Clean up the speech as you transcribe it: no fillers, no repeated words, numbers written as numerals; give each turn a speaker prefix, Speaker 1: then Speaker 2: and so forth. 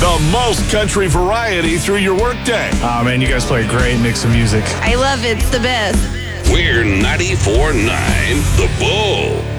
Speaker 1: The most country variety through your workday.
Speaker 2: Oh, man, you guys play a great mix of music.
Speaker 3: I love it. It's the best.
Speaker 4: We're 94.9 The Bull.